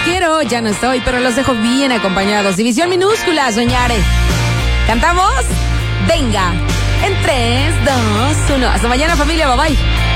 quiero, ya no estoy, pero los dejo bien acompañados. División minúscula, soñare. ¿Cantamos? Venga. En 3, 2, 1. Hasta mañana, familia. Bye bye.